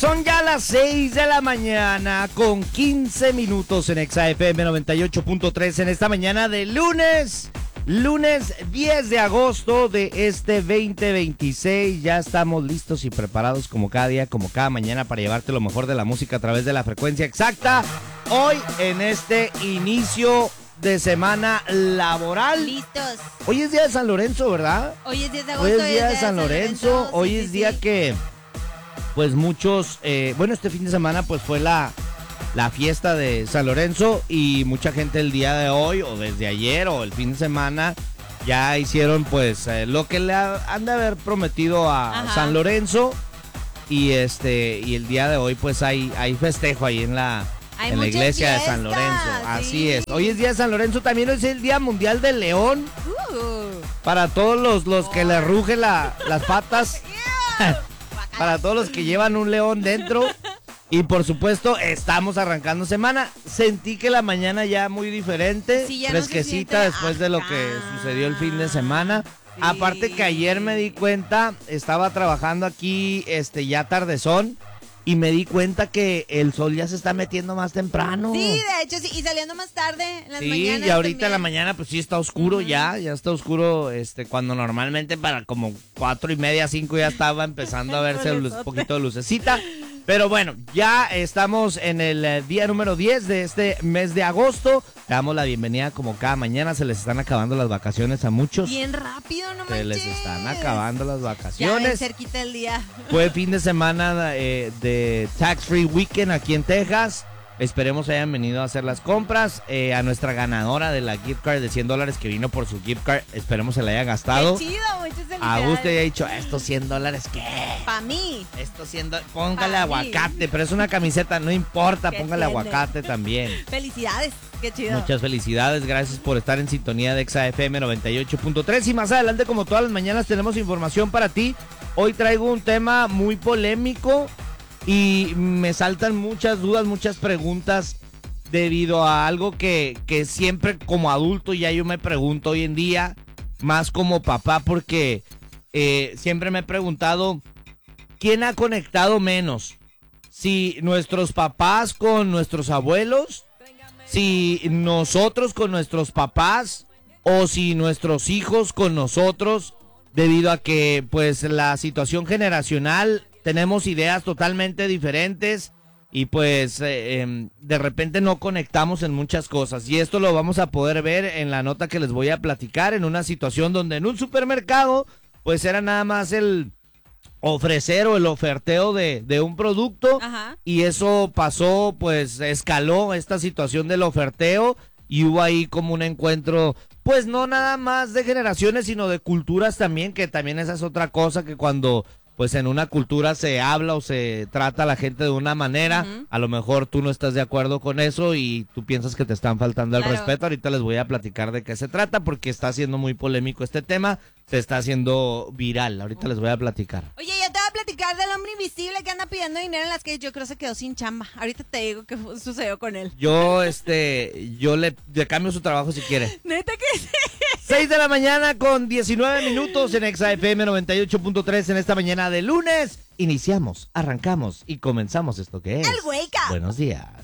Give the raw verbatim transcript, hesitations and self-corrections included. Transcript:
Son ya las seis de la mañana con quince minutos en Exa F M noventa y ocho punto tres en esta mañana de lunes, lunes diez de agosto de este veinte veintiséis. Ya estamos listos y preparados como cada día, como cada mañana para llevarte lo mejor de la música a través de la frecuencia exacta. Hoy en este inicio de semana laboral. Listos. Hoy es día de San Lorenzo, ¿verdad? Hoy es día de agosto. Hoy es día de San Lorenzo. Lorenzo. Hoy sí, es sí, día sí. que, pues muchos, eh, bueno, este fin de semana pues fue la, la fiesta de San Lorenzo y mucha gente el día de hoy o desde ayer o el fin de semana ya hicieron pues eh, lo que le ha- han de haber prometido a Ajá. San Lorenzo y este y el día de hoy pues hay, hay festejo ahí en la Hay en la mucha iglesia de San fiesta, Lorenzo. Así sí. es. Hoy es día de San Lorenzo, también hoy es el Día Mundial del León. Uh. Para todos los, los que le rugen la- las patas. Para todos los que llevan un león dentro. Y por supuesto, estamos arrancando semana. Sentí que la mañana ya muy diferente. Sí, ya no se fresquecita siente después de lo que acá. sucedió el fin de semana. Sí. Aparte que ayer me di cuenta, estaba trabajando aquí este ya tardezón. Y me di cuenta que el sol ya se está metiendo más temprano. Sí, de hecho, sí. Y saliendo más tarde en las Sí, mañanas. y ahorita en la también. mañana pues sí está oscuro Ujú. ya, ya está oscuro, este, cuando normalmente para como cuatro y media, cinco ya estaba empezando a verse un Solezote. poquito de lucecita. Pero bueno, ya estamos en el eh, día número diez de este mes de agosto. Le damos la bienvenida como cada mañana, se les están acabando las vacaciones a muchos. Bien rápido, no Se manches. les están acabando las Ya ven vacaciones. cerquita el día. Fue fin de semana eh, de Tax Free Weekend aquí en Texas. Esperemos hayan venido a hacer las compras. Eh, a nuestra ganadora de la gift card de cien dólares que vino por su gift card, esperemos se la haya gastado. Qué chido, muchas A felicidades. gusto haya dicho, estos cien dólares, ¿qué? Pa' mí. Estos cien dólares, póngale Pa' mí. aguacate, pero es una camiseta, no importa, ¿Qué póngale tiene? aguacate también. Felicidades. Qué chido. Muchas felicidades, gracias por estar en sintonía de Exa F M noventa y ocho punto tres y más adelante, como todas las mañanas, tenemos información para ti. Hoy traigo un tema muy polémico y me saltan muchas dudas, muchas preguntas debido a algo que, que siempre como adulto ya yo me pregunto hoy en día, más como papá, porque eh, siempre me he preguntado, ¿quién ha conectado menos? Si nuestros papás con nuestros abuelos, si nosotros con nuestros papás o si nuestros hijos con nosotros, debido a que pues la situación generacional tenemos ideas totalmente diferentes y pues eh, em, de repente no conectamos en muchas cosas, y esto lo vamos a poder ver en la nota que les voy a platicar, en una situación donde en un supermercado pues era nada más el ofrecer o el oferteo de, de un producto. Ajá. Y eso pasó, pues escaló esta situación del oferteo y hubo ahí como un encuentro, pues no nada más de generaciones, sino de culturas también, que también esa es otra cosa, que cuando pues en una cultura se habla o se trata a la gente de una manera, Ujú. a lo mejor tú no estás de acuerdo con eso y tú piensas que te están faltando el Claro. respeto. Ahorita les voy a platicar de qué se trata porque está siendo muy polémico este tema, se está haciendo viral, ahorita les voy a platicar. Oye, ya te voy a platicar del hombre invisible que anda pidiendo dinero en las calles. Yo creo que se quedó sin chamba. Ahorita te digo qué fu- sucedió con él. Yo, este, yo le, le cambio su trabajo si quiere. Neta que sí. seis de la mañana con diecinueve minutos en Exa F M noventa y ocho punto tres en esta mañana de lunes. Iniciamos, arrancamos y comenzamos esto que es. El Wake Up. Buenos días.